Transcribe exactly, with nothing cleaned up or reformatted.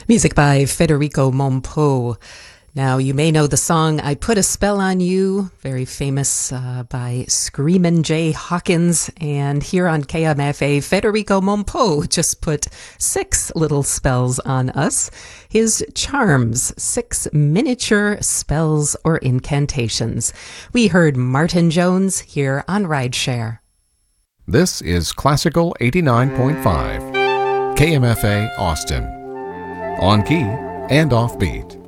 Music by Federico Mompo. Now, you may know the song I Put a Spell on You, very famous uh, by Screamin' Jay Hawkins. And here on K M F A, Federico Mompo just put six little spells on us. His charms, six miniature spells or incantations. We heard Martin Jones here on Rideshare. This is Classical eighty-nine point five, K M F A Austin. On key and off beat.